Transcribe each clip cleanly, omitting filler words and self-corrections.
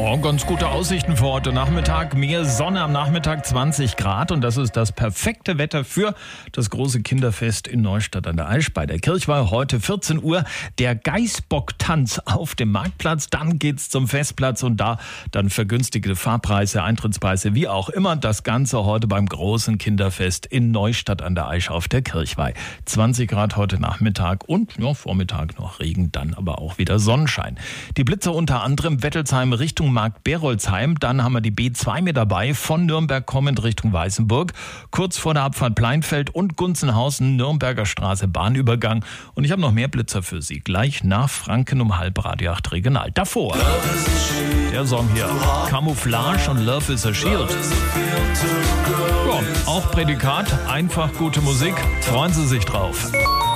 Ja, ganz gute Aussichten für heute Nachmittag. Mehr Sonne am Nachmittag, 20 Grad. Und das ist das perfekte Wetter für das große Kinderfest in Neustadt an der Aisch bei der Kirchweih. Heute 14 Uhr der Geißbock-Tanz auf dem Marktplatz. Dann geht's zum Festplatz und da dann vergünstigte Fahrpreise, Eintrittspreise, wie auch immer. Das Ganze heute beim großen Kinderfest in Neustadt an der Aisch auf der Kirchweih. 20 Grad heute Nachmittag und Vormittag noch Regen, dann aber auch wieder Sonnenschein. Die Blitzer unter anderem Wettelsheim Richtung Markt Berolzheim. Dann haben wir die B2 mit dabei, von Nürnberg kommend Richtung Weißenburg. Kurz vor der Abfahrt Pleinfeld und Gunzenhausen, Nürnberger Straße, Bahnübergang. Und ich habe noch mehr Blitzer für Sie. Gleich nach Franken um halb Radio 8 Regional. Davor der Song hier, Camouflage und Love is a Shield. Ja, auch Prädikat, einfach gute Musik. Freuen Sie sich drauf.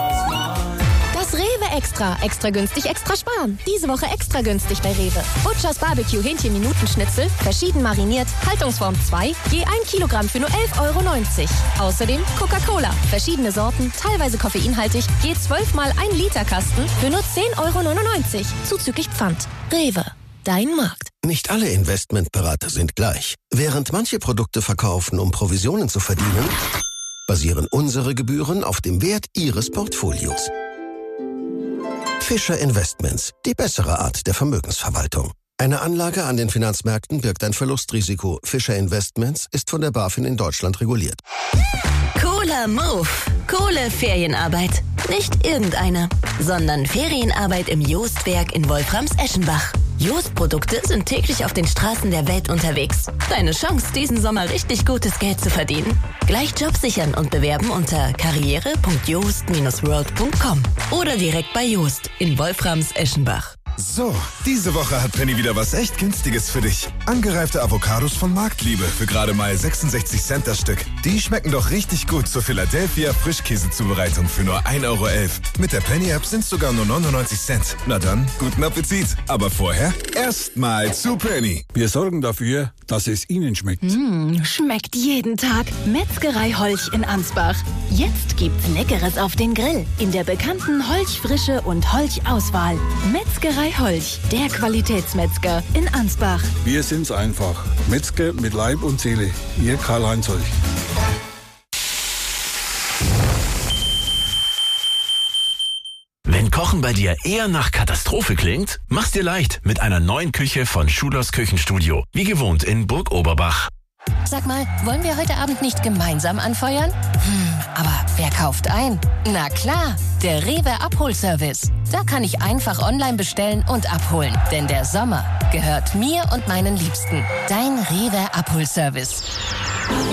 Das Rewe Extra. Extra günstig, extra sparen. Diese Woche extra günstig bei Rewe. Butchers Barbecue Hähnchen-Minutenschnitzel, verschieden mariniert, Haltungsform 2, je 1 Kilogramm für nur 11,90 €. Außerdem Coca-Cola, verschiedene Sorten, teilweise koffeinhaltig, je 12 mal 1 Liter Kasten für nur 10,99 €, zuzüglich Pfand. Rewe, dein Markt. Nicht alle Investmentberater sind gleich. Während manche Produkte verkaufen, um Provisionen zu verdienen, basieren unsere Gebühren auf dem Wert Ihres Portfolios. Fischer Investments, die bessere Art der Vermögensverwaltung. Eine Anlage an den Finanzmärkten birgt ein Verlustrisiko. Fischer Investments ist von der BaFin in Deutschland reguliert. Cooler Move. Coole Ferienarbeit. Nicht irgendeine, sondern Ferienarbeit im Joostwerk in Wolframs-Eschenbach. Jost-Produkte sind täglich auf den Straßen der Welt unterwegs. Deine Chance, diesen Sommer richtig gutes Geld zu verdienen. Gleich Job sichern und bewerben unter karriere.joost-world.com oder direkt bei Joost in Wolframs-Eschenbach. So, diese Woche hat Penny wieder was echt Günstiges für dich. Angereifte Avocados von Marktliebe für gerade mal 66 Cent das Stück. Die schmecken doch richtig gut zur Philadelphia Frischkäsezubereitung für nur 1,11 €. Mit der Penny-App sind sogar nur 99 Cent. Na dann, guten Appetit. Aber vorher erstmal zu Penny. Wir sorgen dafür, dass es Ihnen schmeckt. Schmeckt jeden Tag. Metzgerei Holch in Ansbach. Jetzt gibt's Leckeres auf den Grill in der bekannten Holch-Frische und Holch-Auswahl. Metzgerei Holch, der Qualitätsmetzger in Ansbach. Wir sind's einfach. Metzger mit Leib und Seele. Ihr Karl-Heinz Holch. Wenn Kochen bei dir eher nach Katastrophe klingt, mach's dir leicht mit einer neuen Küche von Schulers Küchenstudio. Wie gewohnt in Burg Oberbach. Sag mal, wollen wir heute Abend nicht gemeinsam anfeuern? Aber wer kauft ein? Na klar, der Rewe Abholservice. Da kann ich einfach online bestellen und abholen. Denn der Sommer gehört mir und meinen Liebsten. Dein Rewe Abholservice.